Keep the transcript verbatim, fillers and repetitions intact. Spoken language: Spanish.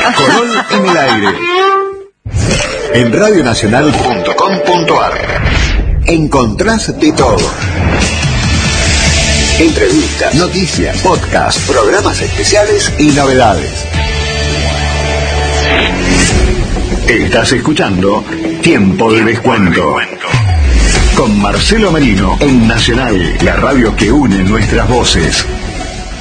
Corol en el aire. En radio nacional punto com punto a r encontrás de todo. Entrevistas, noticias, podcast, programas especiales y novedades. Estás escuchando Tiempo de Descuento con Marcelo Merino en Nacional, la radio que une nuestras voces.